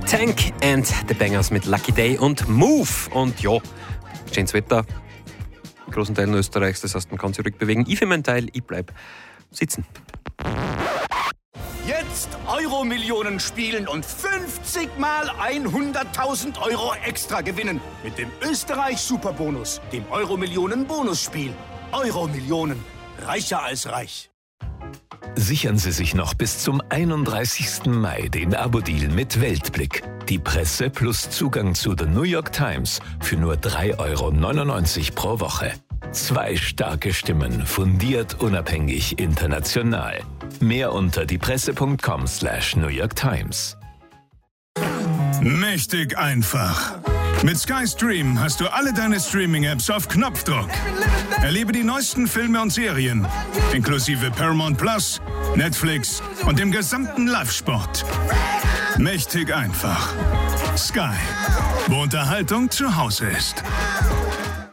Tank and the Bangers mit Lucky Day und Move. Und ja, schönes Wetter in großen Teilen Österreichs, das heißt, man kann sich rückbewegen. Ich für meinen Teil, ich bleib sitzen. Jetzt Euro-Millionen spielen und 50 mal 100.000 € extra gewinnen. Mit dem Österreich-Superbonus, dem Euro-Millionen-Bonusspiel. Euro-Millionen, reicher als reich. Sichern Sie sich noch bis zum 31. Mai den Abo-Deal mit Weltblick. Die Presse plus Zugang zu The New York Times für nur 3,99 € pro Woche. 2 starke Stimmen, fundiert, unabhängig, international. Mehr unter diepresse.com/New York Times. Mächtig einfach. Mit Sky Stream hast du alle deine Streaming-Apps auf Knopfdruck. Erlebe die neuesten Filme und Serien, inklusive Paramount Plus, Netflix und dem gesamten Live-Sport. Mächtig einfach. Sky, wo Unterhaltung zu Hause ist.